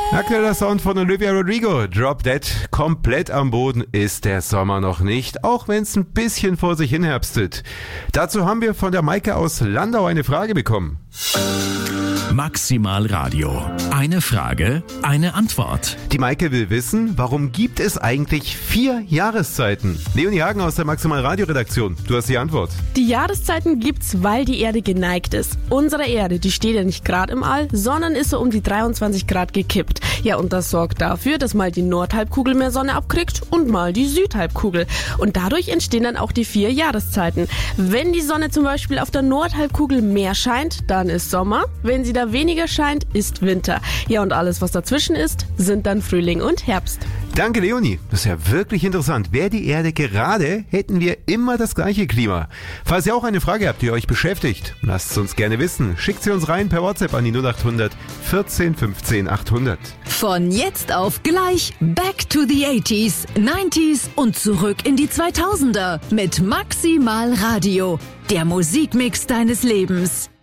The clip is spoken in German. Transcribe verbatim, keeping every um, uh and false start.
Aktueller Sound von Olivia Rodrigo, Drop Dead. Komplett am Boden ist der Sommer noch nicht, auch wenn es ein bisschen vor sich hin herbstet. Dazu haben wir von der Maike aus Landau eine Frage bekommen. Maximal Radio. Eine Frage, eine Antwort. Die Maike will wissen, warum gibt es eigentlich vier Jahreszeiten? Leonie Hagen aus der Maximal Radio Redaktion, du hast die Antwort. Die Jahreszeiten gibt's, weil die Erde geneigt ist. Unsere Erde, die steht ja nicht gerade im All, sondern ist so um die dreiundzwanzig Grad gekippt. Ja, und das sorgt dafür, dass mal die Nordhalbkugel mehr Sonne abkriegt und mal die Südhalbkugel. Und dadurch entstehen dann auch die vier Jahreszeiten. Wenn die Sonne zum Beispiel auf der Nordhalbkugel mehr scheint, dann ist Sommer. Wenn sie da weniger scheint, ist Winter. Ja, und alles, was dazwischen ist, sind dann Frühling und Herbst. Danke, Leonie. Das ist ja wirklich interessant. Wäre die Erde gerade, hätten wir immer das gleiche Klima. Falls ihr auch eine Frage habt, die euch beschäftigt, lasst es uns gerne wissen. Schickt sie uns rein per WhatsApp an die null acht hundert vierzehn fünfzehn achthundert. Von jetzt auf gleich Back to the eighties, nineties und zurück in die zweitausender mit Maximal Radio. Der Musikmix deines Lebens.